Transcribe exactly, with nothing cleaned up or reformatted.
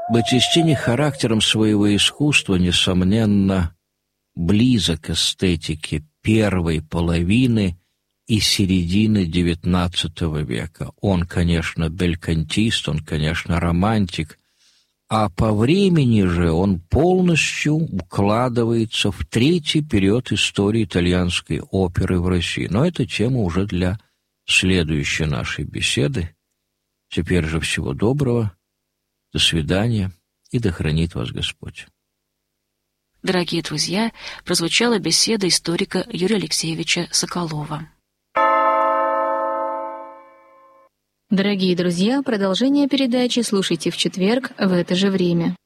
Боттистини характером своего искусства, несомненно, близок к эстетике первой половины и середины девятнадцатого века. Он, конечно, белькантист, он, конечно, романтик, а по времени же он полностью укладывается в третий период истории итальянской оперы в России. Но это тема уже для следующей нашей беседы. Теперь же всего доброго, до свидания, и да хранит вас Господь. Дорогие друзья, прозвучала беседа историка Юрия Алексеевича Соколова. Дорогие друзья, продолжение передачи слушайте в четверг в это же время.